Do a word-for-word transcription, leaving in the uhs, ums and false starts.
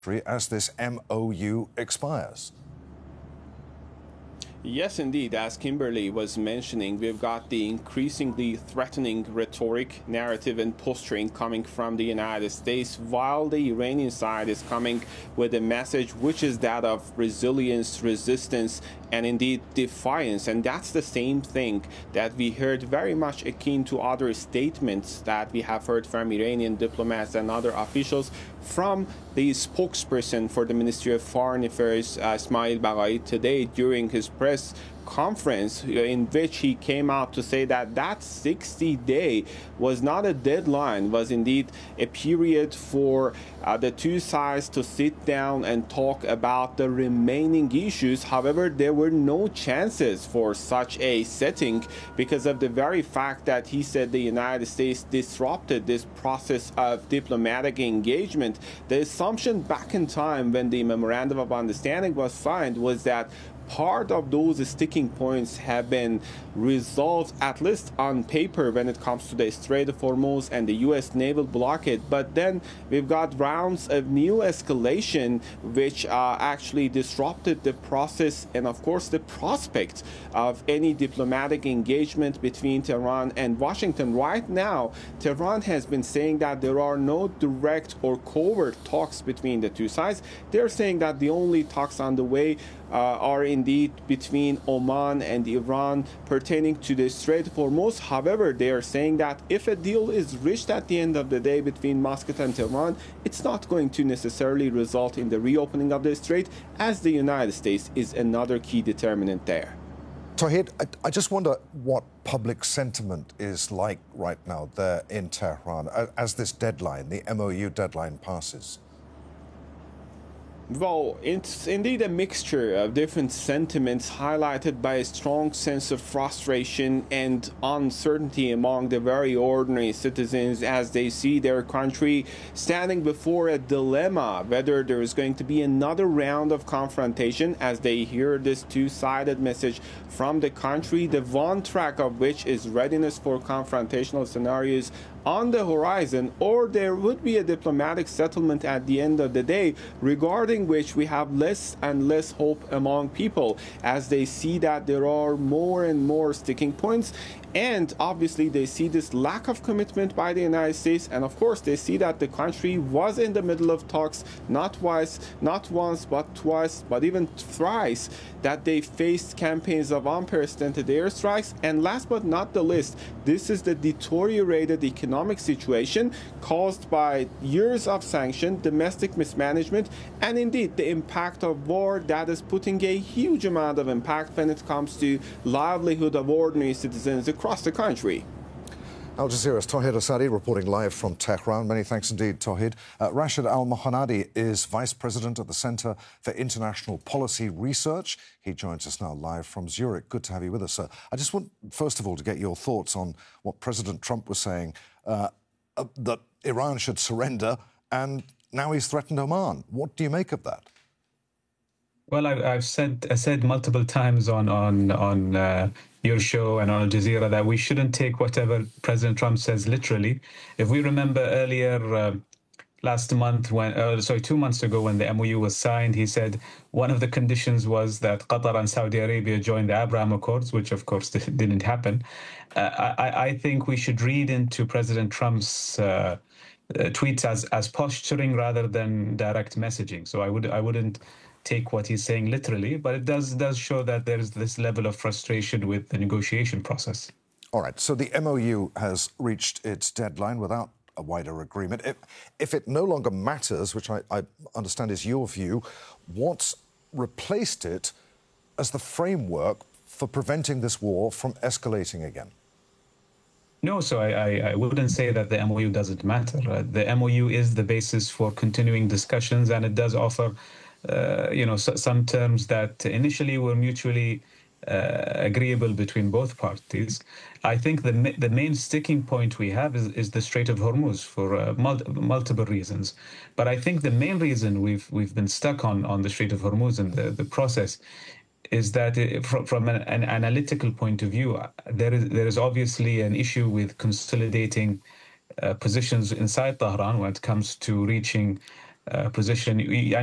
as this M O U expires. Yes, indeed. As Kimberly was mentioning, we've got the increasingly threatening rhetoric, narrative, and posturing coming from the United States, while the Iranian side is coming with a message which is that of resilience, resistance, and indeed defiance. And that's the same thing that we heard very much akin to other statements that we have heard from Iranian diplomats and other officials, from the spokesperson for the Ministry of Foreign Affairs, uh, Ismail Baghai, today during his press conference, in which he came out to say that that sixty day was not a deadline, was indeed a period for uh, the two sides to sit down and talk about the remaining issues. However, there were no chances for such a setting because of the very fact that he said the United States disrupted this process of diplomatic engagement. The assumption back in time when the Memorandum of Understanding was signed was that part of those sticking points have been resolved, at least on paper, when it comes to the Strait of Hormuz and the U S naval blockade. But then we've got rounds of new escalation, which uh, actually disrupted the process and, of course, the prospect of any diplomatic engagement between Tehran and Washington. Right now, Tehran has been saying that there are no direct or covert talks between the two sides. They're saying that the only talks on the way Uh, are indeed between Oman and Iran pertaining to the Strait of Hormuz. However, they are saying that if a deal is reached at the end of the day between Muscat and Tehran, it's not going to necessarily result in the reopening of the strait, as the United States is another key determinant there. Tawhid, I, I just wonder what public sentiment is like right now there in Tehran as this deadline, the M O U deadline, passes. Well, it's indeed a mixture of different sentiments highlighted by a strong sense of frustration and uncertainty among the very ordinary citizens as they see their country standing before a dilemma, whether there is going to be another round of confrontation as they hear this two-sided message from the country, the one track of which is readiness for confrontational scenarios on the horizon, or there would be a diplomatic settlement at the end of the day, regarding which we have less and less hope among people as they see that there are more and more sticking points. And obviously they see this lack of commitment by the United States, and of course they see that the country was in the middle of talks, not twice, not once, but twice, but even thrice, that they faced campaigns of unprecedented airstrikes. And last but not the least, this is the deteriorated economic situation caused by years of sanction, domestic mismanagement, and indeed the impact of war that is putting a huge amount of impact when it comes to livelihood of ordinary citizens across the country. Al Jazeera's Tawhid Asadi reporting live from Tehran. Many thanks indeed, Tawhid. Uh, Rashid Al-Mohanadi is Vice President at the Center for International Policy Research. He joins us now live from Zurich. Good to have you with us, sir. I just want, first of all, to get your thoughts on what President Trump was saying, uh, uh, that Iran should surrender, and now he's threatened Oman. What do you make of that? Well, I've, I've said I said multiple times on on on uh, your show and on Al Jazeera that we shouldn't take whatever President Trump says literally. If we remember earlier uh, last month, when uh, sorry, two months ago when the M O U was signed, he said one of the conditions was that Qatar and Saudi Arabia join the Abraham Accords, which of course didn't happen. Uh, I, I think we should read into President Trump's uh, uh, tweets as as posturing rather than direct messaging. So I would I wouldn't take what he's saying literally, but it does does show that there is this level of frustration with the negotiation process. All right, so the M O U has reached its deadline without a wider agreement. If, if it no longer matters, which I, I understand is your view, what's replaced it as the framework for preventing this war from escalating again? No, so I, I, I wouldn't say that the M O U doesn't matter. Uh, the M O U is the basis for continuing discussions, and it does offer Uh, you know, so, some terms that initially were mutually uh, agreeable between both parties. I think the the main sticking point we have is, is the Strait of Hormuz for uh, mul- multiple reasons. But I think the main reason we've we've been stuck on, on the Strait of Hormuz and the, the process is that it, from, from an, an analytical point of view, there is there is obviously an issue with consolidating uh, positions inside Tehran when it comes to reaching uh, position. We,